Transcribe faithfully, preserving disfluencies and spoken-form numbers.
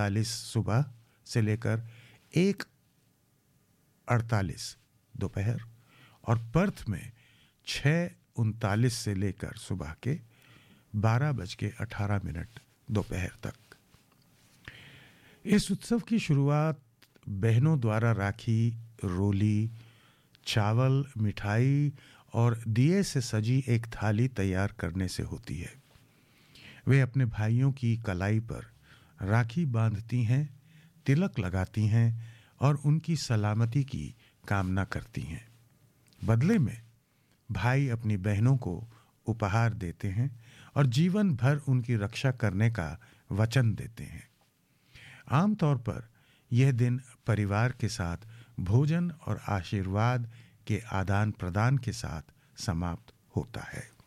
चालीस सुबह से लेकर एक अड़तालीस दोपहर, और पर्थ में छः उनतालीस से लेकर सुबह के बारह बज के अठारह मिनट दोपहर तक। इस उत्सव की शुरुआत बहनों द्वारा राखी, रोली, चावल, मिठाई और दिए से सजी एक थाली तैयार करने से होती है। वे अपने भाइयों की कलाई पर राखी बांधती हैं, तिलक लगाती हैं और उनकी सलामती की कामना करती हैं। बदले में भाई अपनी बहनों को उपहार देते हैं और जीवन भर उनकी रक्षा करने का वचन देते हैं। आमतौर पर यह दिन परिवार के साथ भोजन और आशीर्वाद के आदान प्रदान के साथ समाप्त होता है।